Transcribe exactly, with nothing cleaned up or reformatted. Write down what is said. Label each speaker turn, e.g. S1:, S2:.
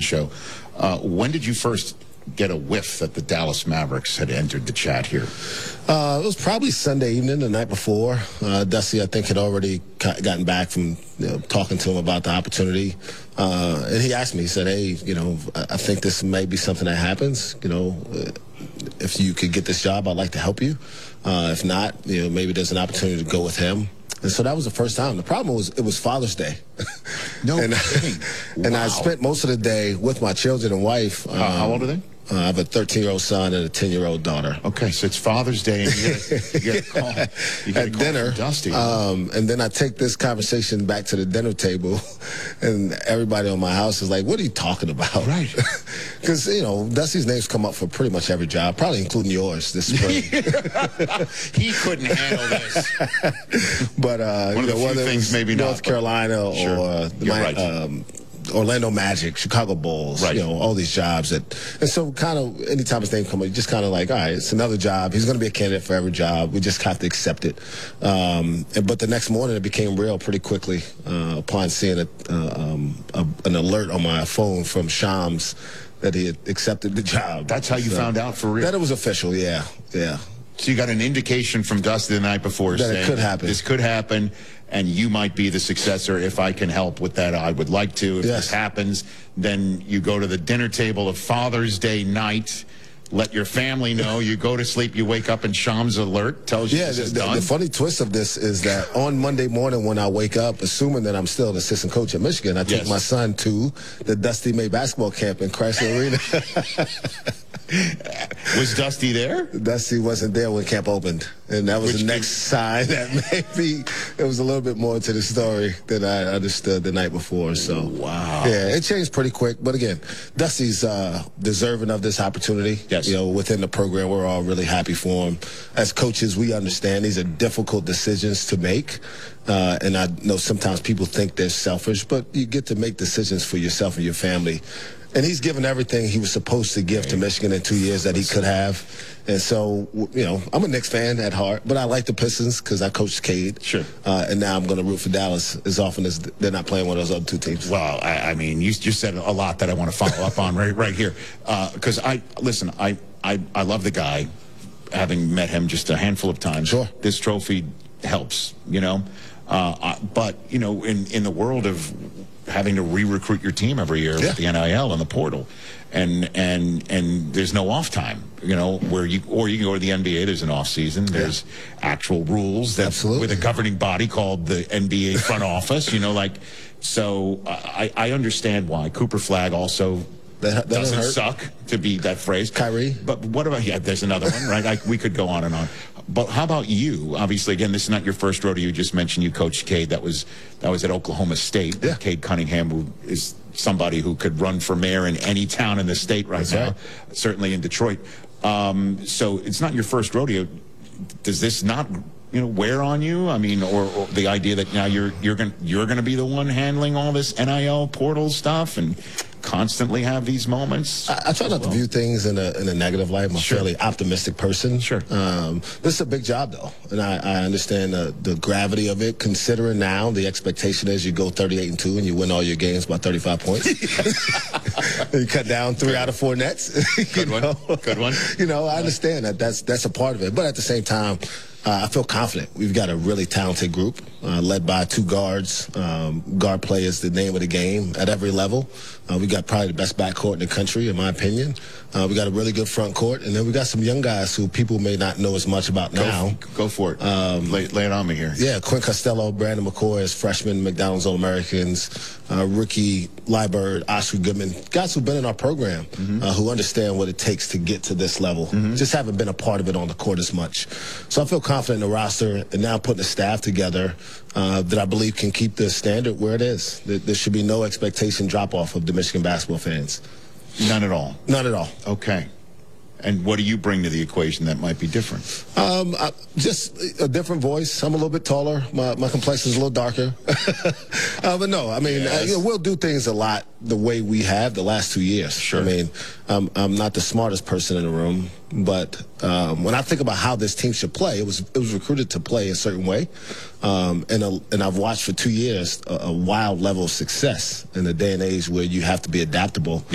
S1: show. Uh, when did you first get a whiff that the Dallas Mavericks had entered the chat here?
S2: Uh, it was probably Sunday evening, the night before. Uh, Dusty, I think, had already gotten back from you know, talking to him about the opportunity. Uh, and he asked me, he said, hey, you know, I think this may be something that happens. You know, if you could get this job, I'd like to help you. Uh, if not, you know, maybe there's an opportunity to go with him. And so that was the first time. The problem was it was Father's Day.
S1: No
S2: and,
S1: kidding.
S2: And
S1: Wow.
S2: I spent most of the day with my children and wife.
S1: Uh,
S2: um,
S1: how old are they?
S2: Uh, I have a thirteen-year-old son and a ten-year-old daughter.
S1: Okay, so it's Father's Day, and you get a, you get a call, you get
S2: at
S1: a call
S2: dinner.
S1: from Dusty.
S2: Um, and then I take this conversation back to the dinner table, and everybody on my house is like, what are you talking about?
S1: Right.
S2: Because, you know, Dusty's name's come up for pretty much every job, probably including yours this spring.
S1: He couldn't handle this.
S2: But, uh,
S1: One
S2: you
S1: of the
S2: know,
S1: few
S2: whether
S1: things
S2: it's
S1: maybe
S2: North
S1: not,
S2: Carolina
S1: sure.
S2: or the
S1: You're
S2: Mi-
S1: right.
S2: um, Orlando Magic, Chicago Bulls,
S1: Right.
S2: you know, all these jobs. That, and so kind of anytime his name comes up, just kind of like, all right, it's another job. He's going to be a candidate for every job. We just have to accept it. Um, and, but the next morning it became real pretty quickly uh, upon seeing a, uh, um, a, an alert on my phone from Shams that he had accepted the job.
S1: That's how you
S2: So,
S1: found out for real?
S2: That it was official, yeah, yeah.
S1: So you got an indication from Dusty the night before
S2: That it
S1: saying
S2: could happen.
S1: this could happen, and you might be the successor. If I can help with that, I would like to. If
S2: Yes.
S1: this happens, then you go to the dinner table of Father's Day night, let your family know, you go to sleep, you wake up, and Shams alert tells you
S2: Yeah,
S1: this
S2: the,
S1: is
S2: the,
S1: done.
S2: the funny twist of this is that on Monday morning when I wake up, assuming that I'm still an assistant coach at Michigan, I take
S1: Yes.
S2: my son to the Dusty May basketball camp in Chrysler Arena.
S1: Was Dusty there?
S2: Dusty wasn't there when camp opened, and that was
S1: Which
S2: the next sign that maybe there was a little bit more to the story than I understood the night before. So,
S1: Wow.
S2: yeah, it changed pretty quick. But again, Dusty's uh, deserving of this opportunity.
S1: Yes.
S2: You know, within the program, we're all really happy for him. As coaches, we understand these are difficult decisions to make. Uh, and I know sometimes people think they're selfish, but you get to make decisions for yourself and your family. And he's given everything he was supposed to give to Michigan in two years that he could have. And so, you know, I'm a Knicks fan at heart, but I like the Pistons because I coached Cade.
S1: Sure.
S2: Uh, and now I'm going to root for Dallas as often as they're not playing one of those other two teams.
S1: Well, I, I mean, you just said a lot that I want to follow up on right, right here. Because I listen, I, I, I love the guy. Having met him just a handful of times,
S2: Sure.
S1: This trophy helps, you know. Uh, I, but you know, in in the world of having to re-recruit your team every year
S2: Yeah.
S1: with the N I L and the portal, and and and there's no off time, you know, where you or you can go to the N B A. There's an off season. There's actual rules that
S2: Absolutely.
S1: with a governing body called the N B A front office. You know, like so. I I understand why Cooper Flag also.
S2: That, that
S1: Doesn't
S2: hurt.
S1: suck to be that phrase.
S2: Kyrie.
S1: But what about, yeah, there's another one, right? I, we could go on and on. But how about you? Obviously, again, this is not your first rodeo. You just mentioned you coached Cade. That was that was at Oklahoma State.
S2: Yeah.
S1: Cade Cunningham, who is somebody who could run for mayor in any town in the state right
S2: That's
S1: now,
S2: right.
S1: certainly in Detroit. Um, so it's not your first rodeo. Does this not, you know, wear on you? I mean, or, or the idea that now you're you're going you're going to be the one handling all this N I L portal stuff and constantly have these moments?
S2: I, I try not
S1: well?
S2: to view things in a in a negative light. I'm a
S1: Sure.
S2: fairly optimistic person.
S1: Sure.
S2: Um, this is a big job, though, and I, I understand the, the gravity of it. Considering now the expectation is you go thirty-eight and two and you win all your games by thirty-five points. You cut down three out of four nets.
S1: Good
S2: you
S1: one.
S2: know?
S1: Good one.
S2: You know, I understand that that's that's a part of it, but at the same time. Uh, I feel confident. We've got a really talented group uh, led by two guards. Um, guard play is the name of the game at every level. Uh, we got probably the best backcourt in the country, in my opinion. Uh, we got a really good front court, and then we got some young guys who people may not know as much about
S1: Go,
S2: now.
S1: go for it. Um, lay, lay it on me here.
S2: Yeah, Quinn Costello, Brandon McCoy as freshmen, McDonald's All-Americans, uh, Ricky Liebert, Oscar Goodman, guys who've been in our program, mm-hmm. uh, who understand what it takes to get to this level. Mm-hmm. Just haven't been a part of it on the court as much. So I feel confident in the roster and now putting a staff together uh, that I believe can keep the standard where it is. There, there should be no expectation drop-off of the Michigan basketball fans.
S1: None at all.
S2: None at all.
S1: Okay. And what do you bring to the equation that might be different?
S2: Um, I, just a different voice. I'm a little bit taller. My, my complexion is a little darker. uh, but no, I mean,
S1: Yes.
S2: uh, you know, we'll do things a lot the way we have the last two years.
S1: Sure.
S2: I mean, um, I'm not the smartest person in the room, but um, when I think about how this team should play, it was it was recruited to play a certain way, um, and a, and I've watched for two years a, a wild level of success in the day and age where you have to be adaptable.